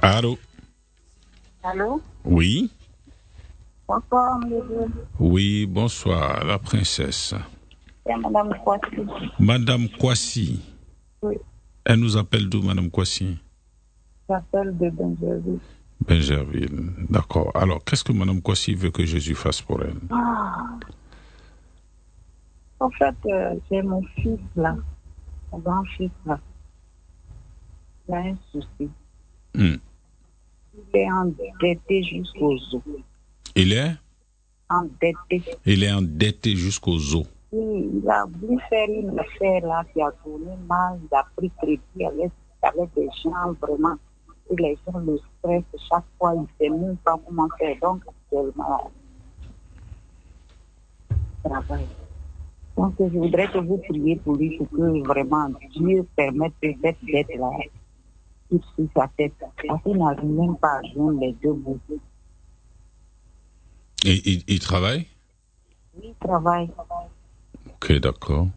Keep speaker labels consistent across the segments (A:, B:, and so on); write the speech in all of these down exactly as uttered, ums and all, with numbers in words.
A: Allô?
B: Allô?
A: Oui?
B: Bonsoir, monsieur.
A: Oui, bonsoir, la princesse.
B: C'est Madame Kwasi.
A: Madame Kwasi.
B: Oui,
A: Elle nous appelle d'où, Madame Kwasi?
B: j'appelle de Benjerville.
A: Benjerville, d'accord. Alors, qu'est-ce que Madame Kwasi veut que Jésus fasse pour elle?
B: Ah. En fait, euh, j'ai mon fils là, mon grand-fils là. Il a un souci.
A: Hmm.
B: Il est endetté jusqu'aux os.
A: Il est?
B: Endetté.
A: Il est endetté jusqu'aux os.
B: Oui, il a voulu faire une affaire là qui a tourné mal. Il a pris crédit avec, avec des gens vraiment. Et les gens le stressent chaque fois. Il ne sait même pas comment faire. Donc, actuellement, il travaille. Donc, je voudrais que vous priez pour lui, pour que vraiment Dieu permette que cette dette-là quitte sur sa tête. Parce qu'il n'arrive même pas à joindre les deux bouts.
A: Et il, il travaille?
B: Oui, il travaille.
A: Ok, d'accord.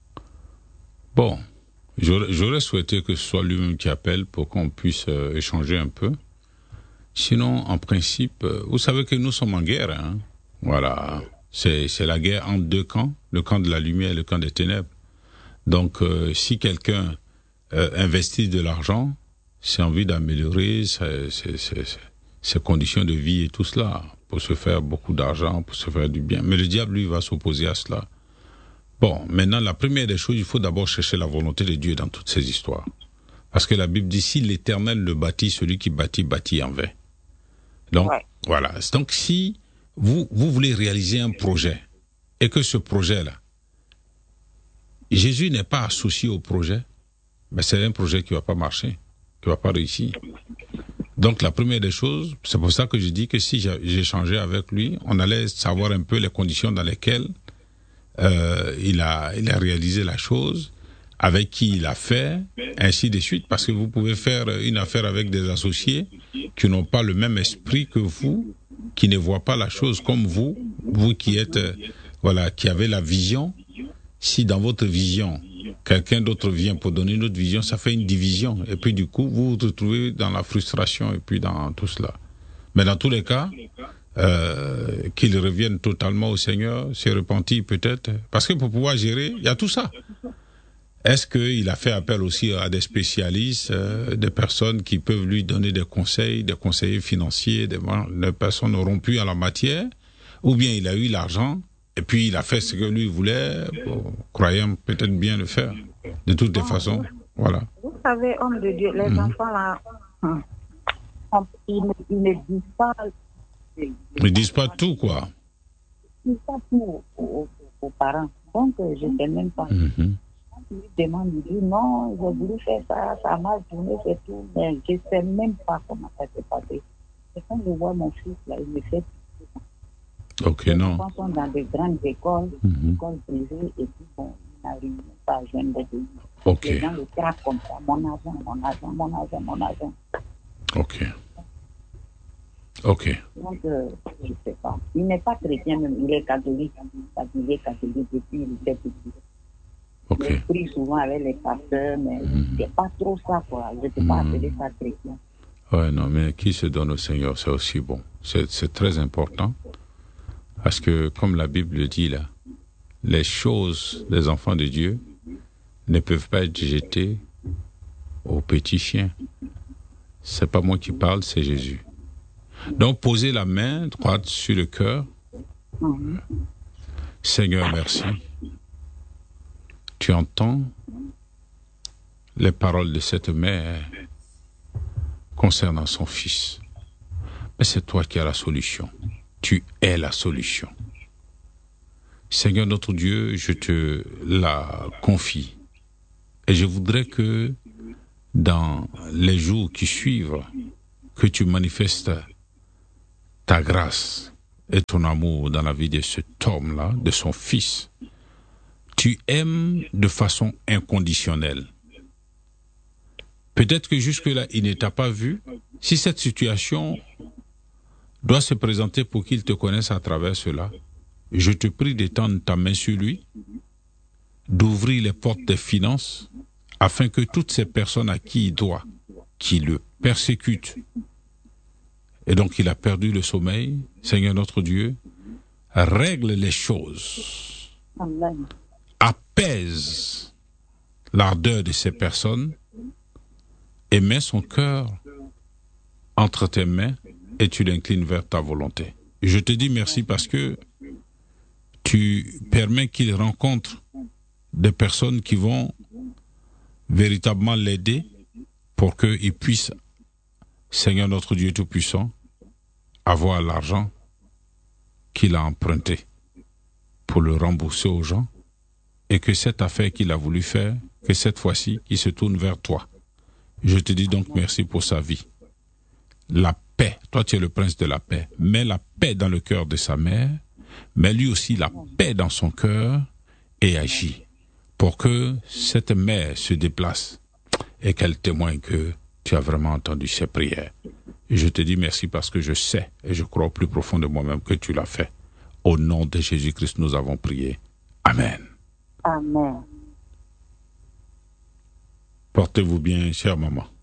A: Bon, j'aurais, j'aurais souhaité que ce soit lui-même qui appelle pour qu'on puisse euh, échanger un peu. Sinon, en principe, euh, vous savez que nous sommes en guerre, hein? Voilà. C'est, c'est la guerre entre deux camps, le camp de la lumière et le camp des ténèbres. Donc, euh, si quelqu'un euh, investit de l'argent, c'est envie d'améliorer ses, ses, ses, ses conditions de vie et tout cela, pour se faire beaucoup d'argent, pour se faire du bien. Mais le diable, lui, va s'opposer à cela. Bon, maintenant, la première des choses, il faut d'abord chercher la volonté de Dieu dans toutes ces histoires. Parce que la Bible dit, si l'Éternel le bâtit, celui qui bâtit, bâtit en vain. Donc, ouais. Voilà. Donc, si vous, vous voulez réaliser un projet, et que ce projet-là, Jésus n'est pas associé au projet, ben c'est un projet qui va pas marcher, qui va pas réussir. Donc, la première des choses, c'est pour ça que je dis que si j'échangeais avec lui, on allait savoir un peu les conditions dans lesquelles euh, il a, il a réalisé la chose, avec qui il a fait, ainsi de suite, parce que vous pouvez faire une affaire avec des associés qui n'ont pas le même esprit que vous, qui ne voient pas la chose comme vous, vous qui êtes, euh, voilà, qui avez la vision. Si dans votre vision, quelqu'un d'autre vient pour donner une autre vision, ça fait une division. Et puis du coup, vous vous retrouvez dans la frustration et puis dans tout cela. Mais dans tous les cas, euh, qu'il revienne totalement au Seigneur, s'est repenti peut-être. Parce que pour pouvoir gérer, il y a tout ça. Est-ce qu'il a fait appel aussi à des spécialistes, euh, des personnes qui peuvent lui donner des conseils, des conseillers financiers, des, des personnes rompues en la matière, ou bien il a eu l'argent et puis il a fait ce que lui voulait, bon, croyant peut-être bien le faire. De toutes les
B: Oh,
A: façons,
B: vous,
A: voilà.
B: Vous savez, homme de Dieu, les
A: Mm-hmm.
B: enfants là, on, ils, ne, ils ne disent pas.
A: Ils ne disent pas tout, quoi.
B: Ils ne disent pas tout aux, aux, aux parents. Donc, je ne sais même pas.
A: Mm-hmm.
B: Il lui demande, il dit non, j'ai voulu faire ça, ça m'a tourné, c'est tout, mais je ne sais même pas comment ça s'est passé. Et quand je vois mon fils là, il me fait.
A: Ok,
B: les
A: non.
B: enfants sont dans de grandes écoles,
A: Mm-hmm. écoles
B: privées, et puis bon, ils n'arrivent même pas à joindre des pays.
A: Ok.
B: Les gens le traquent comme ça, mon argent, mon argent, mon argent, mon argent.
A: Ok. Ok.
B: Donc, euh, je ne sais pas. Il n'est pas chrétien même, il est catholique. Il est catholique depuis il était petit.
A: Ok.
B: Il prie souvent avec les pasteurs, mais
A: Mm-hmm.
B: c'est pas trop ça, quoi. Je ne peux pas appeler ça chrétien.
A: Ouais, non, mais qui se donne au Seigneur, c'est aussi bon. C'est, c'est très important. Parce que, comme la Bible le dit là, les choses des enfants de Dieu ne peuvent pas être jetées aux petits chiens. C'est pas moi qui parle, c'est Jésus. Donc, posez la main droite sur le cœur.
B: Mm-hmm.
A: Seigneur, merci. Tu entends les paroles de cette mère concernant son fils. Mais c'est toi qui as la solution. Tu es la solution. Seigneur notre Dieu, je te la confie. Et je voudrais que dans les jours qui suivent, que tu manifestes ta grâce et ton amour dans la vie de cet homme-là, de son fils. Tu aimes de façon inconditionnelle. Peut-être que jusque-là, il ne t'a pas vu. Si cette situation doit se présenter pour qu'il te connaisse à travers cela, je te prie d'étendre ta main sur lui, d'ouvrir les portes des finances, afin que toutes ces personnes à qui il doit qui le persécutent. Et donc il a perdu le sommeil. Seigneur notre Dieu, règle les choses.
B: Amen.
A: Apaise l'ardeur de ces personnes et mets son cœur entre tes mains et tu l'inclines vers ta volonté. Je te dis merci parce que tu permets qu'il rencontre des personnes qui vont véritablement l'aider pour qu'il puisse, Seigneur notre Dieu Tout-Puissant, avoir l'argent qu'il a emprunté pour le rembourser aux gens et que cette affaire qu'il a voulu faire, que cette fois-ci, il se tourne vers toi. Je te dis donc merci pour sa vie. La paix, toi tu es le prince de la paix, mets la paix dans le cœur de sa mère, mets lui aussi la paix dans son cœur et agis pour que cette mère se déplace et qu'elle témoigne que tu as vraiment entendu ses prières. Et je te dis merci parce que je sais et je crois au plus profond de moi-même que tu l'as fait. Au nom de Jésus-Christ, nous avons prié. Amen.
B: Amen.
A: Portez-vous bien, chère maman.